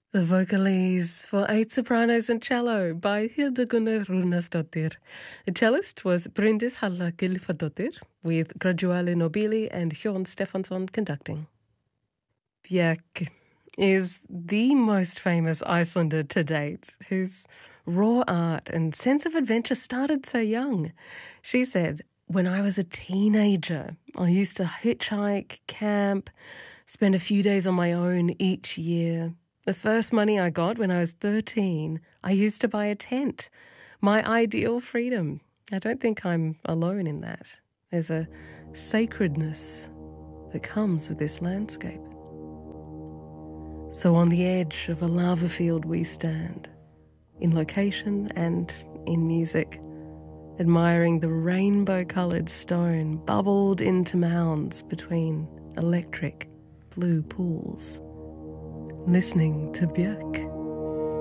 The Vocalese for Eight Sopranos and Cello by Hildegunna Runasdottir. The cellist was Bryndis Halla Gylfadottir, with Graduale Nobili and Hjörn Stefansson conducting. Björk is the most famous Icelander to date, whose raw art and sense of adventure started so young. She said, "When I was a teenager, I used to hitchhike, camp, spend a few days on my own each year. The first money I got when I was 13, I used to buy a tent. My ideal freedom. I don't think I'm alone in that. There's a sacredness that comes with this landscape. So on the edge of a lava field we stand, in location and in music, admiring the rainbow-coloured stone bubbled into mounds between electric blue pools, listening to Björk."